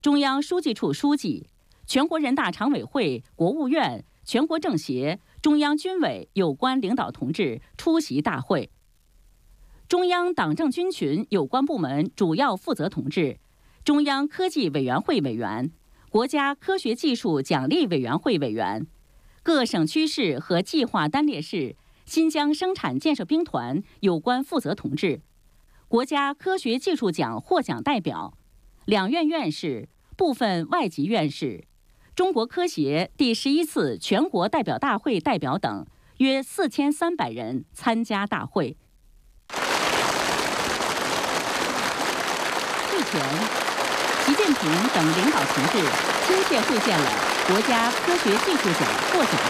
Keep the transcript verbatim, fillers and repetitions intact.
中央书记处书记、全国人大常委会、国务院、全国政协、中央军委有关领导同志出席大会。中央党政军群有关部门主要负责同志、中央科技委员会委员、国家科学技术奖励委员会委员、各省区市和计划单列市新疆生产建设兵团有关负责同志、国家科学技术奖获奖代表、两院院士、部分外籍院士、中国科协第十一次全国代表大会代表等约四千三百人参加大会。会前，习近平等领导同志亲切会见了国家科学技术奖获奖